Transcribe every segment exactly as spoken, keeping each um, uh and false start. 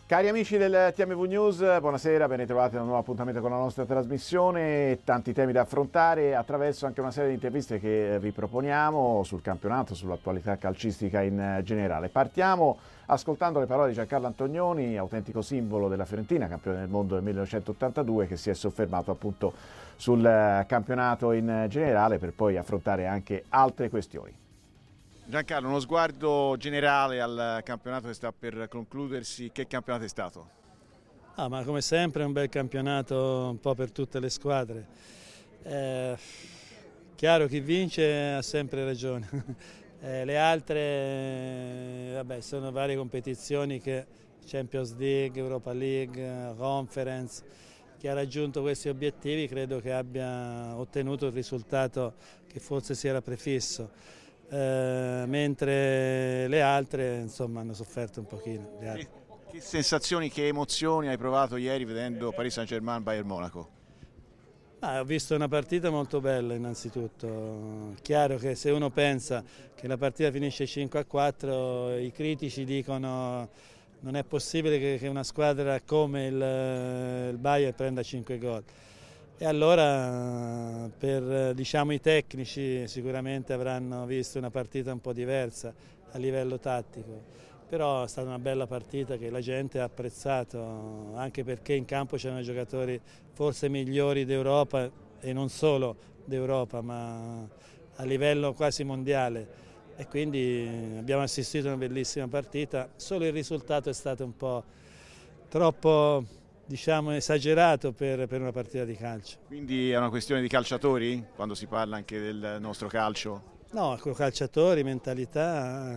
Cari amici del T M V News, buonasera, ben ritrovati a un nuovo appuntamento con la nostra trasmissione. Tanti temi da affrontare attraverso anche una serie di interviste che vi proponiamo sul campionato, sull'attualità calcistica in generale. Partiamo ascoltando le parole di Giancarlo Antonioni, autentico simbolo della Fiorentina, campione del mondo del millenovecentottantadue, che si è soffermato appunto sul campionato in generale per poi affrontare anche altre questioni. Giancarlo, uno sguardo generale al campionato che sta per concludersi, che campionato è stato? Ah, ma come sempre è un bel campionato un po' per tutte le squadre. Eh, chiaro, chi vince ha sempre ragione. Eh, le altre vabbè, sono varie competizioni, che Champions League, Europa League, Conference. Chi ha raggiunto questi obiettivi credo che abbia ottenuto il risultato che forse si era prefisso. Eh, mentre le altre insomma hanno sofferto un pochino. Che, che sensazioni, che emozioni hai provato ieri vedendo Paris Saint-Germain Bayern Monaco? Ah, ho visto una partita molto bella innanzitutto. Chiaro che se uno pensa che la partita finisce cinque a quattro, i critici dicono non è possibile che, che una squadra come il, il Bayern prenda cinque gol. E allora per diciamo, i tecnici sicuramente avranno visto una partita un po' diversa a livello tattico, però è stata una bella partita che la gente ha apprezzato, anche perché in campo c'erano giocatori forse migliori d'Europa e non solo d'Europa, ma a livello quasi mondiale, e quindi abbiamo assistito a una bellissima partita. Solo il risultato è stato un po' troppo, diciamo, esagerato per, per una partita di calcio. Quindi è una questione di calciatori quando si parla anche del nostro calcio? No, calciatori, mentalità,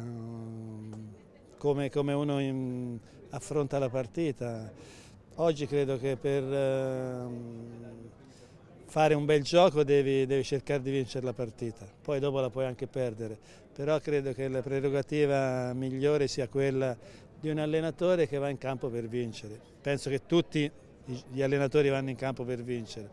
come, come uno in, affronta la partita. Oggi credo che per eh, fare un bel gioco devi, devi cercare di vincere la partita, poi dopo la puoi anche perdere, però credo che la prerogativa migliore sia quella di un allenatore che va in campo per vincere. Penso che tutti gli allenatori vanno in campo per vincere,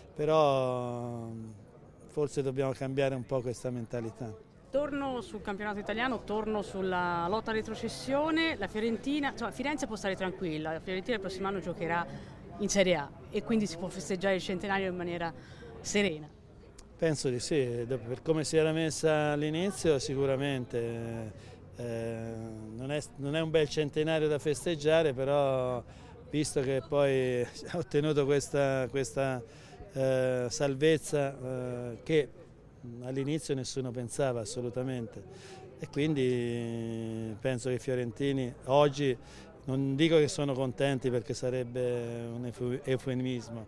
però forse dobbiamo cambiare un po' questa mentalità. Torno sul campionato italiano, torno sulla lotta a retrocessione. La Fiorentina, insomma, Firenze può stare tranquilla, la Fiorentina il prossimo anno giocherà in Serie A e quindi si può festeggiare il centenario in maniera serena. Penso di sì, per come si era messa all'inizio sicuramente. Eh, non, è, non è un bel centenario da festeggiare, però visto che poi ha ottenuto questa, questa eh, salvezza eh, che all'inizio nessuno pensava assolutamente, e quindi penso che i fiorentini oggi, non dico che sono contenti perché sarebbe un eufemismo,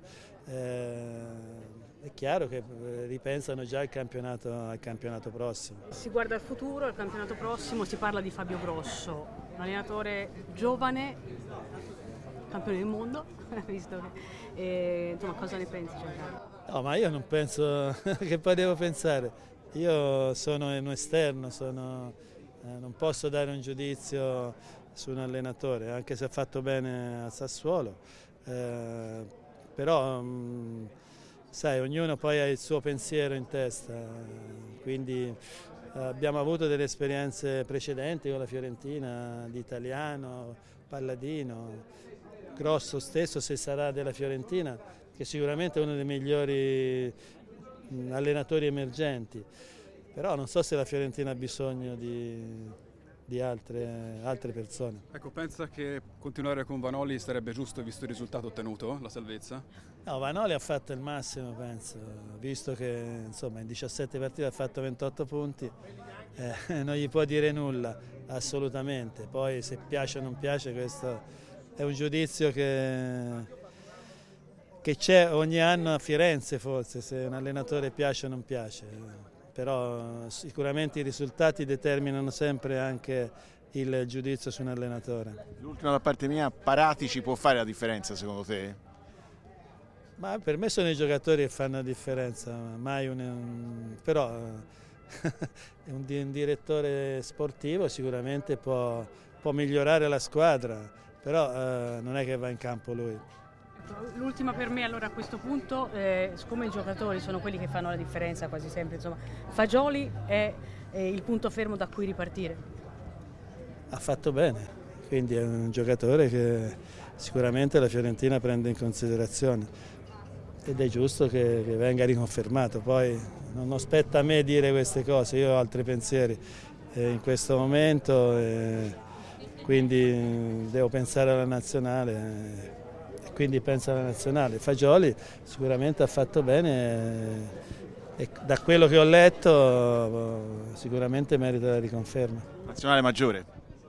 eh, è chiaro che ripensano già al campionato, al campionato prossimo. Si guarda al futuro, al campionato prossimo, si parla di Fabio Grosso, un allenatore giovane, campione del mondo, visto che, e, insomma, cosa ne pensi, Giancarlo? No, ma io non penso, che poi devo pensare, io sono un esterno, sono, eh, non posso dare un giudizio su un allenatore, anche se ha fatto bene a Sassuolo, eh, però mh, sai, ognuno poi ha il suo pensiero in testa, quindi eh, abbiamo avuto delle esperienze precedenti con la Fiorentina, di Italiano, Palladino, Grosso stesso, se sarà della Fiorentina, che sicuramente è uno dei migliori allenatori emergenti, però non so se la Fiorentina ha bisogno di, di altre, altre persone. Ecco, pensa che continuare con Vanoli sarebbe giusto visto il risultato ottenuto, la salvezza? No, Vanoli ha fatto il massimo, penso, visto che insomma in diciassette partite ha fatto ventotto punti, eh, non gli può dire nulla, assolutamente. Poi se piace o non piace, questo è un giudizio che che c'è ogni anno a Firenze, forse, se un allenatore piace o non piace, però sicuramente i risultati determinano sempre anche il giudizio su un allenatore. L'ultima da parte mia, Paratici può fare la differenza secondo te? Ma per me sono i giocatori che fanno la differenza, mai un, un, però un, un direttore sportivo sicuramente può, può migliorare la squadra, però eh, non è che va in campo lui. L'ultima per me allora a questo punto, eh, siccome i giocatori sono quelli che fanno la differenza quasi sempre, insomma, Fagioli è, è il punto fermo da cui ripartire. Ha fatto bene, quindi è un giocatore che sicuramente la Fiorentina prende in considerazione ed è giusto che, che venga riconfermato. Poi non spetta a me dire queste cose, io ho altri pensieri eh, in questo momento, eh, quindi devo pensare alla nazionale. Eh, quindi pensa alla nazionale. Fagioli sicuramente ha fatto bene e da quello che ho letto sicuramente merita la riconferma. Nazionale maggiore?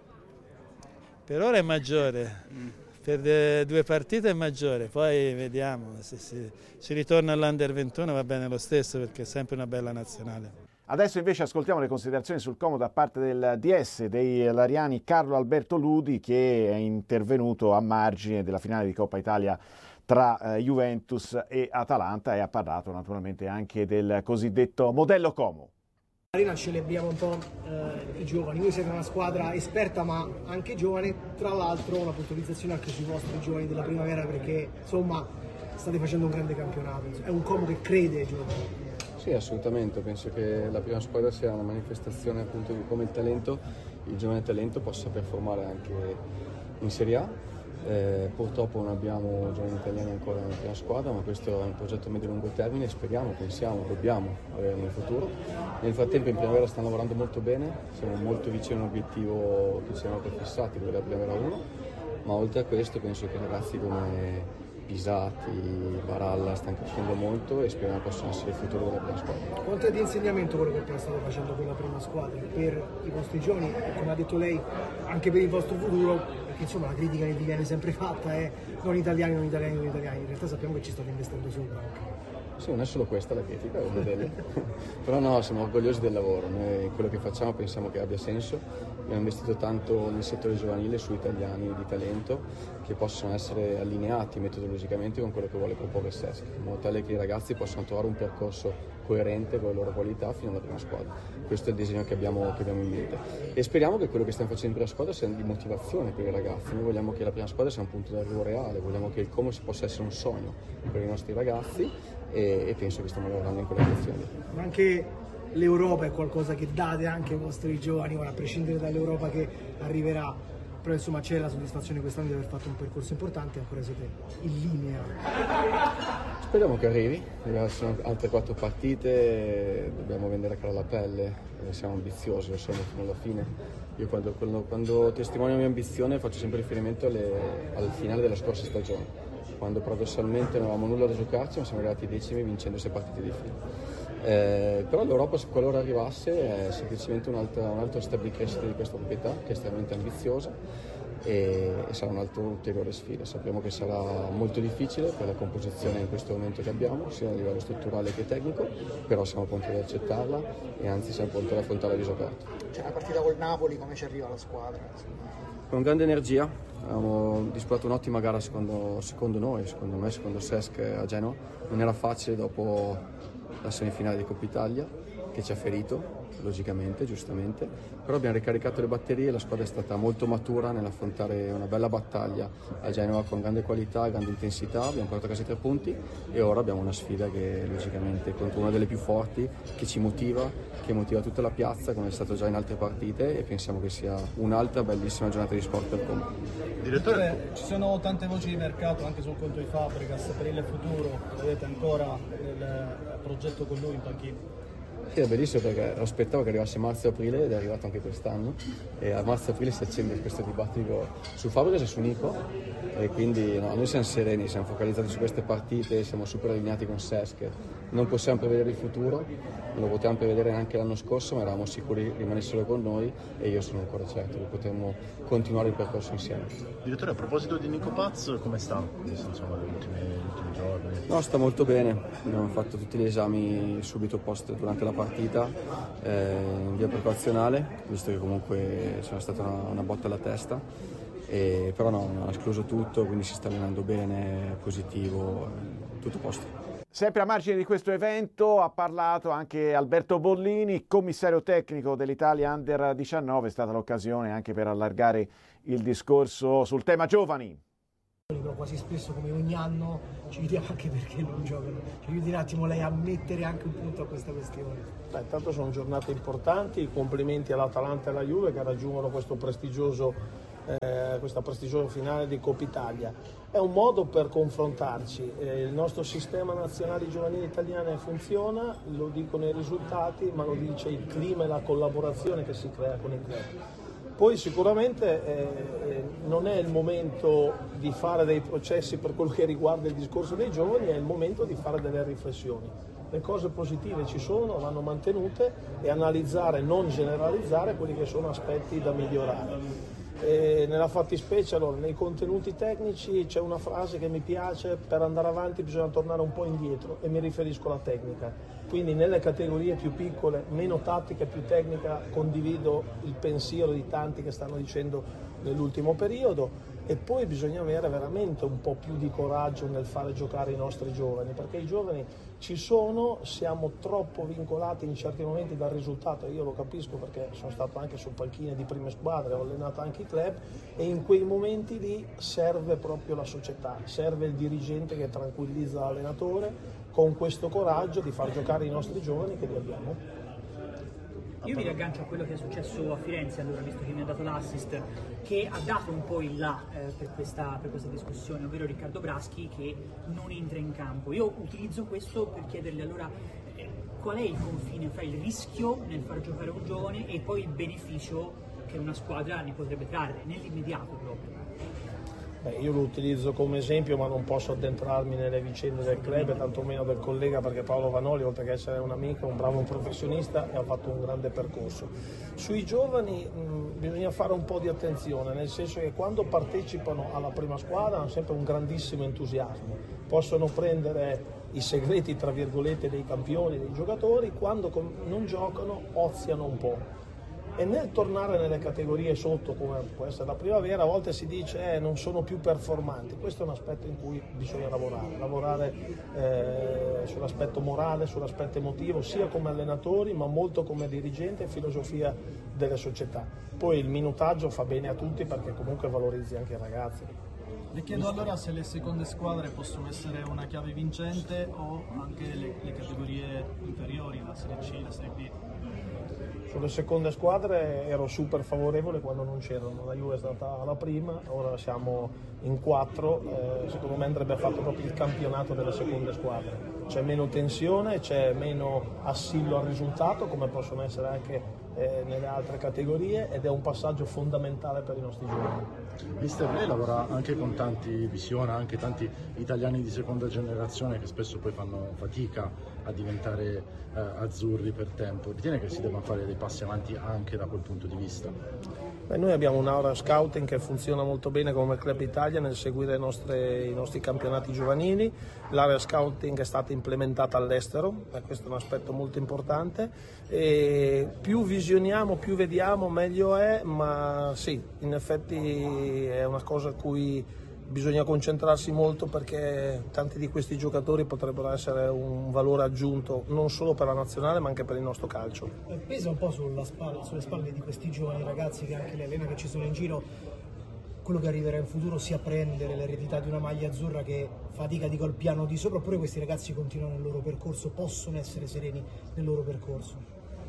Per ora è maggiore, mm. per due partite è maggiore, poi vediamo, se si, si ritorna all'Under ventuno va bene lo stesso perché è sempre una bella nazionale. Adesso invece ascoltiamo le considerazioni sul Como da parte del D S dei Lariani Carlo Alberto Ludi, che è intervenuto a margine della finale di Coppa Italia tra eh, Juventus e Atalanta e ha parlato naturalmente anche del cosiddetto modello Como. Arena celebriamo un po' eh, i giovani, voi siete una squadra esperta ma anche giovane, tra l'altro una puntualizzazione anche sui vostri giovani della primavera perché insomma state facendo un grande campionato, è un Como che crede ai giovani. Sì, assolutamente, penso che la prima squadra sia una manifestazione appunto di come il talento, il giovane talento possa performare anche in Serie A. Eh, purtroppo non abbiamo giovani italiani ancora nella prima squadra, ma questo è un progetto medio-lungo termine, speriamo, pensiamo, dobbiamo avere nel futuro. Nel frattempo in primavera stanno lavorando molto bene, siamo molto vicini a un obiettivo che ci siamo prefissati, quello della primavera uno, ma oltre a questo penso che ragazzi come Pisati, Baralla stanno crescendo molto e speriamo possano essere il futuro della prima squadra. Quanto è di insegnamento quello che appena state facendo con la prima squadra per i vostri giovani, come ha detto lei, anche per il vostro futuro, perché insomma la critica che vi viene sempre fatta è non italiani, non italiani, non italiani, in realtà sappiamo che ci state investendo sopra anche. Sì, non è solo questa la critica, però no, siamo orgogliosi del lavoro, noi quello che facciamo pensiamo che abbia senso, abbiamo investito tanto nel settore giovanile su italiani di talento che possono essere allineati metodologicamente con quello che vuole proporre S E S C, in modo tale che i ragazzi possano trovare un percorso coerente con le loro qualità fino alla prima squadra. Questo è il disegno che abbiamo, che abbiamo in mente e speriamo che quello che stiamo facendo in prima squadra sia di motivazione per i ragazzi. Noi vogliamo che la prima squadra sia un punto d'arrivo reale, vogliamo che il Como possa essere un sogno per i nostri ragazzi e, e penso che stiamo lavorando in quella direzione. Ma anche l'Europa è qualcosa che date anche ai vostri giovani, ora, a prescindere dall'Europa che arriverà, però insomma c'è la soddisfazione quest'anno di aver fatto un percorso importante e ancora siete in linea. Speriamo che arrivi, ci sono altre quattro partite, dobbiamo vendere cara la pelle, siamo ambiziosi, lo siamo fino alla fine. Io quando, quando, quando testimonio la mia ambizione faccio sempre riferimento alle, al finale della scorsa stagione, quando paradossalmente non avevamo nulla da giocarci ma siamo arrivati decimi vincendo sei partite di fila. Eh, però l'Europa, qualora arrivasse, è semplicemente un altro, un altro step di crescita di questa proprietà che è estremamente ambiziosa e, e sarà un'altra ulteriore sfida. Sappiamo che sarà molto difficile per la composizione in questo momento che abbiamo, sia a livello strutturale che tecnico, però siamo pronti ad accettarla e anzi siamo pronti ad affrontare a viso aperto. C'è una partita col Napoli, come ci arriva la squadra? Con grande energia, abbiamo disputato un'ottima gara secondo, secondo noi, secondo me, secondo S E S C a Genova. Non era facile dopo la semifinale di Coppa Italia che ci ha ferito, logicamente, giustamente, però abbiamo ricaricato le batterie, la squadra è stata molto matura nell'affrontare una bella battaglia a Genova con grande qualità, grande intensità, abbiamo portato a casa i tre punti e ora abbiamo una sfida che logicamente è contro una delle più forti, che ci motiva, che motiva tutta la piazza come è stato già in altre partite e pensiamo che sia un'altra bellissima giornata di sport per Como. Direttore, ci sono tante voci di mercato anche sul conto di Fabregas, per il futuro vedete ancora nel progetto con lui in panchina? Sì, è bellissimo perché aspettavo che arrivasse marzo-aprile ed è arrivato anche quest'anno e a marzo-aprile si accende questo dibattito su Fabregas e su Nico e quindi no, noi siamo sereni, siamo focalizzati su queste partite, siamo super allineati con S E S C, non possiamo prevedere il futuro, non lo potevamo prevedere neanche l'anno scorso ma eravamo sicuri che rimanessero con noi e io sono ancora certo che potremmo continuare il percorso insieme. Direttore, a proposito di Nico Paz, come sta? Insomma, gli ultimi, gli ultimi giorni? No, sta molto bene, abbiamo fatto tutti gli esami subito post durante la partita eh, in via precauzionale, visto che comunque c'era stata una, una botta alla testa, e, però no, non ha escluso tutto, quindi si sta allenando bene, positivo, tutto a posto. Sempre a margine di questo evento ha parlato anche Alberto Bollini, commissario tecnico dell'Italia Under diciannove, è stata l'occasione anche per allargare il discorso sul tema giovani. Quasi spesso come ogni anno ci vediamo anche perché non giocano. Ci aiuti un attimo lei a mettere anche un punto a questa questione. Beh, intanto sono giornate importanti, complimenti all'Atalanta e alla Juve che raggiungono questo prestigioso eh, questa prestigiosa finale di Coppa Italia. È un modo per confrontarci, eh, il nostro sistema nazionale giovanile italiano funziona, lo dicono i risultati, ma lo dice il clima e la collaborazione che si crea con i club. Poi sicuramente eh, non è il momento di fare dei processi per quello che riguarda il discorso dei giovani, è il momento di fare delle riflessioni. Le cose positive ci sono, vanno mantenute e analizzare, non generalizzare quelli che sono aspetti da migliorare. E nella fattispecie, allora, nei contenuti tecnici c'è una frase che mi piace: per andare avanti bisogna tornare un po' indietro, e mi riferisco alla tecnica. Quindi nelle categorie più piccole, meno tattica, più tecnica, condivido il pensiero di tanti che stanno dicendo nell'ultimo periodo. E poi bisogna avere veramente un po' più di coraggio nel fare giocare i nostri giovani, perché i giovani ci sono, siamo troppo vincolati in certi momenti dal risultato. Io lo capisco perché sono stato anche su panchine di prime squadre, ho allenato anche i club, e in quei momenti lì serve proprio la società, serve il dirigente che tranquillizza l'allenatore con questo coraggio di far giocare i nostri giovani che li abbiamo. Io mi riaggancio a quello che è successo a Firenze, allora, visto che mi ha dato l'assist, che ha dato un po' il là eh, per, questa, per questa discussione, ovvero Riccardo Braschi che non entra in campo. Io utilizzo questo per chiedergli allora eh, qual è il confine fra il rischio nel far giocare un giovane e poi il beneficio che una squadra ne potrebbe trarre, nell'immediato proprio. Beh, io lo utilizzo come esempio, ma non posso addentrarmi nelle vicende del club e tantomeno del collega, perché Paolo Vanoli, oltre che essere un amico, è un bravo professionista e ha fatto un grande percorso. Sui giovani mh, bisogna fare un po' di attenzione, nel senso che quando partecipano alla prima squadra hanno sempre un grandissimo entusiasmo, possono prendere i segreti tra virgolette dei campioni, dei giocatori, quando non giocano oziano un po'. E nel tornare nelle categorie sotto, come può essere la primavera, a volte si dice eh, non sono più performanti. Questo è un aspetto in cui bisogna lavorare, lavorare eh, sull'aspetto morale, sull'aspetto emotivo, sia come allenatori ma molto come dirigente e filosofia delle società. Poi il minutaggio fa bene a tutti perché comunque valorizzi anche i ragazzi. Le chiedo allora se le seconde squadre possono essere una chiave vincente o anche le, le categorie inferiori, la Serie C, la Serie B. Sulle seconde squadre ero super favorevole quando non c'erano, la Juve è stata la prima, ora siamo in quattro, eh, secondo me andrebbe fatto proprio il campionato delle seconde squadre, c'è meno tensione, c'è meno assillo al risultato come possono essere anche eh, nelle altre categorie, ed è un passaggio fondamentale per i nostri giovani. Mister, lei lavora anche con tanti, visiona anche tanti italiani di seconda generazione che spesso poi fanno fatica a diventare eh, azzurri per tempo. Ritiene che si debbano fare dei passi avanti anche da quel punto di vista? Beh, noi abbiamo un'area scouting che funziona molto bene come Club Italia nel seguire i nostri, i nostri campionati giovanili. L'area scouting è stata implementata all'estero, e questo è un aspetto molto importante. E più visioniamo, più vediamo, meglio è, ma sì, in effetti è una cosa a cui bisogna concentrarsi molto, perché tanti di questi giocatori potrebbero essere un valore aggiunto non solo per la nazionale ma anche per il nostro calcio. Pesa un po' sulla spalla, sulle spalle di questi giovani ragazzi che anche le allena che ci sono in giro, quello che arriverà in futuro, sia prendere l'eredità di una maglia azzurra che fatica di col piano di sopra, oppure questi ragazzi continuano il loro percorso, possono essere sereni nel loro percorso?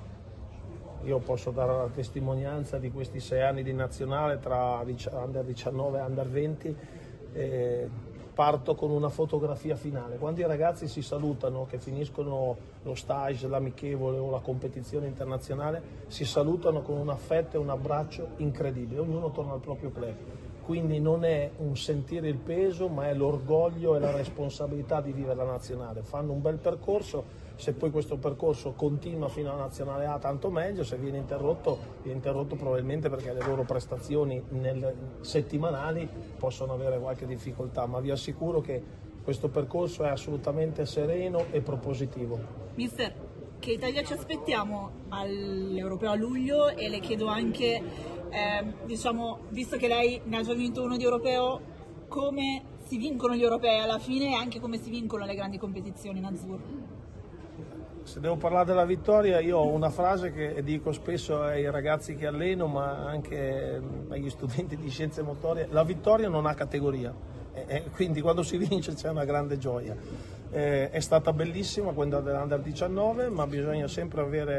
Io posso dare la testimonianza di questi sei anni di nazionale tra under diciannove e under venti. Eh, parto con una fotografia finale. Quando i ragazzi si salutano, che finiscono lo stage, l'amichevole o la competizione internazionale, si salutano con un affetto e un abbraccio incredibile, ognuno torna al proprio club. Quindi non è un sentire il peso, ma è l'orgoglio e la responsabilità di vivere la nazionale. Fanno un bel percorso, se poi questo percorso continua fino alla nazionale A tanto meglio, se viene interrotto, viene interrotto probabilmente perché le loro prestazioni nel, settimanali possono avere qualche difficoltà, ma vi assicuro che questo percorso è assolutamente sereno e propositivo. Mister, che Italia ci aspettiamo all'Europeo a luglio? E le chiedo anche, eh, diciamo, visto che lei ne ha già vinto uno di europeo, come si vincono gli europei alla fine e anche come si vincono le grandi competizioni in azzurro? Se devo parlare della vittoria, io ho una frase che dico spesso ai ragazzi che alleno, ma anche agli studenti di scienze motorie: la vittoria non ha categoria, e quindi quando si vince c'è una grande gioia. Eh, è stata bellissima quella dell'Under diciannove, ma bisogna sempre avere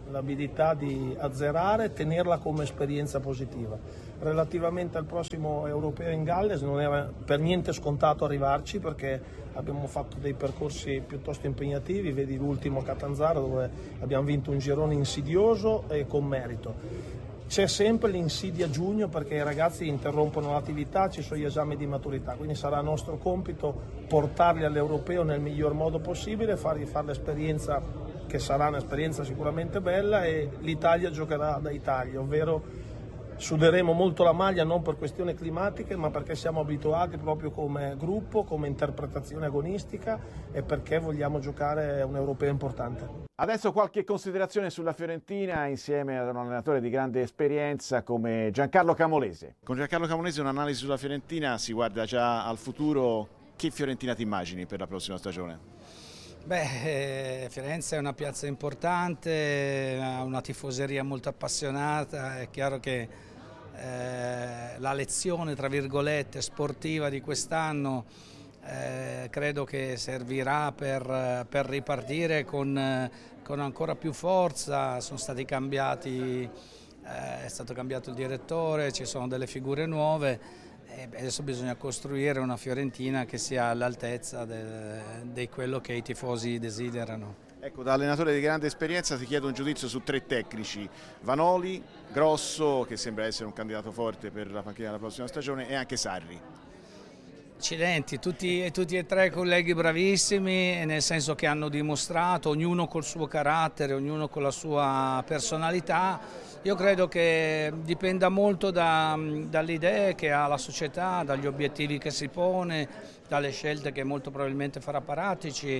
l'abilità di azzerare e tenerla come esperienza positiva. Relativamente al prossimo europeo in Galles non era per niente scontato arrivarci, perché abbiamo fatto dei percorsi piuttosto impegnativi, vedi l'ultimo a Catanzaro dove abbiamo vinto un girone insidioso e con merito. C'è sempre l'insidia a giugno perché i ragazzi interrompono l'attività, ci sono gli esami di maturità, quindi sarà nostro compito portarli all'europeo nel miglior modo possibile, fargli fare l'esperienza che sarà un'esperienza sicuramente bella, e l'Italia giocherà da Italia, ovvero suderemo molto la maglia non per questioni climatiche ma perché siamo abituati proprio come gruppo, come interpretazione agonistica e perché vogliamo giocare un europeo importante. Adesso qualche considerazione sulla Fiorentina insieme ad un allenatore di grande esperienza come Giancarlo Camolese. Con Giancarlo Camolese un'analisi sulla Fiorentina, si guarda già al futuro. Che Fiorentina ti immagini per la prossima stagione? Beh, eh, Firenze è una piazza importante, ha una tifoseria molto appassionata, è chiaro che eh, la lezione tra virgolette sportiva di quest'anno eh, credo che servirà per, per ripartire con, con ancora più forza. Sono stati cambiati, eh, è stato cambiato il direttore, ci sono delle figure nuove. E adesso bisogna costruire una Fiorentina che sia all'altezza di quello che i tifosi desiderano. Ecco, da allenatore di grande esperienza ti chiedo un giudizio su tre tecnici: Vanoli, Grosso, che sembra essere un candidato forte per la panchina della prossima stagione, e anche Sarri. Accidenti, tutti, tutti e tre colleghi bravissimi, nel senso che hanno dimostrato, ognuno col suo carattere, ognuno con la sua personalità. Io credo che dipenda molto da, dalle idee che ha la società, dagli obiettivi che si pone, dalle scelte che molto probabilmente farà Paratici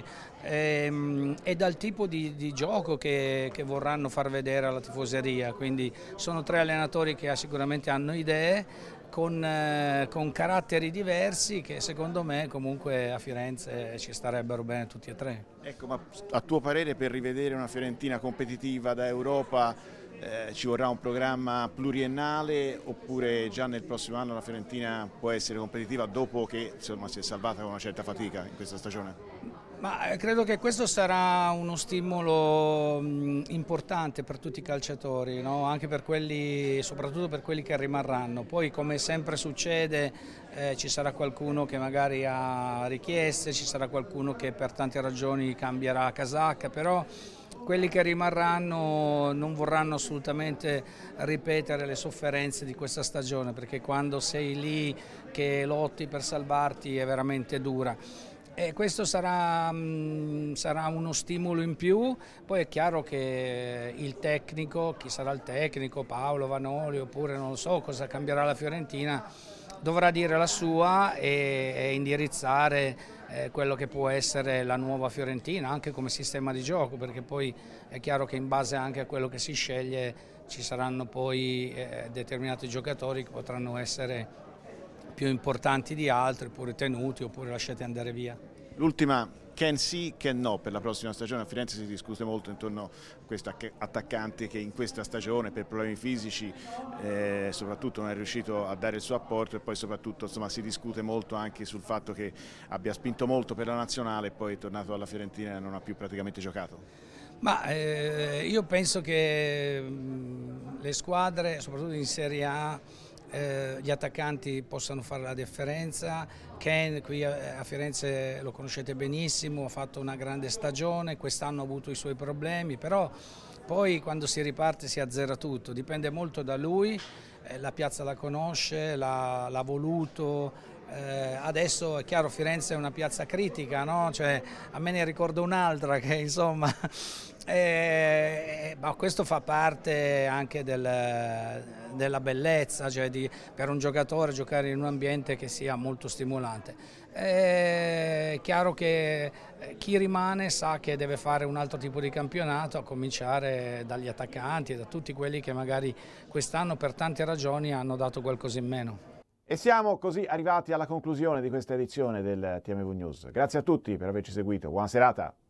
e, e dal tipo di, di gioco che, che vorranno far vedere alla tifoseria. Quindi sono tre allenatori che sicuramente hanno idee, Con, eh, con caratteri diversi che secondo me comunque a Firenze ci starebbero bene tutti e tre. Ecco, ma a tuo parere per rivedere una Fiorentina competitiva da Europa eh, ci vorrà un programma pluriennale, oppure già nel prossimo anno la Fiorentina può essere competitiva dopo che insomma, si è salvata con una certa fatica in questa stagione? Ma credo che questo sarà uno stimolo importante per tutti i calciatori, no? Anche per quelli, soprattutto per quelli che rimarranno. Poi, come sempre succede, eh, ci sarà qualcuno che magari ha richieste, ci sarà qualcuno che per tante ragioni cambierà casacca, però quelli che rimarranno non vorranno assolutamente ripetere le sofferenze di questa stagione, perché quando sei lì che lotti per salvarti è veramente dura. E questo sarà, mh, sarà uno stimolo in più. Poi è chiaro che il tecnico, chi sarà il tecnico, Paolo, Vanoli, oppure non lo so cosa cambierà la Fiorentina, dovrà dire la sua e, e indirizzare eh, quello che può essere la nuova Fiorentina, anche come sistema di gioco, perché poi è chiaro che in base anche a quello che si sceglie ci saranno poi eh, determinati giocatori che potranno essere più importanti di altri, oppure tenuti, oppure lasciati andare via. L'ultima, can sì, can no per la prossima stagione. A Firenze si discute molto intorno a questo attaccante che in questa stagione per problemi fisici eh, soprattutto non è riuscito a dare il suo apporto, e poi soprattutto insomma, si discute molto anche sul fatto che abbia spinto molto per la nazionale e poi è tornato alla Fiorentina e non ha più praticamente giocato. Ma eh, io penso che mh, le squadre, soprattutto in Serie A, Eh, gli attaccanti possano fare la differenza. Ken qui a, a Firenze lo conoscete benissimo, ha fatto una grande stagione, quest'anno ha avuto i suoi problemi, però poi quando si riparte si azzera tutto, dipende molto da lui, eh, la piazza la conosce, l'ha voluto. Eh, adesso è chiaro, Firenze è una piazza critica, no? Cioè, a me ne ricordo un'altra che insomma eh, ma questo fa parte anche del, della bellezza, cioè di, per un giocatore giocare in un ambiente che sia molto stimolante. È chiaro che chi rimane sa che deve fare un altro tipo di campionato, a cominciare dagli attaccanti e da tutti quelli che magari quest'anno per tante ragioni hanno dato qualcosa in meno. E siamo così arrivati alla conclusione di questa edizione del T M V News. Grazie a tutti per averci seguito, buona serata.